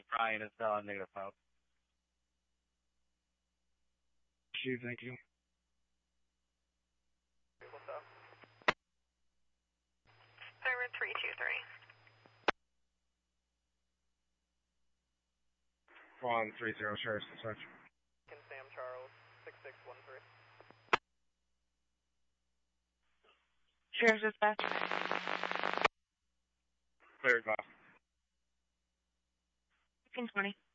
Brian is still on negative post. Thank you. What's up? Server 323. Ron 30, Sheriff's Dispatch. Sam Charles, 6613. Sheriff's Dispatch. Cleared off. 1520.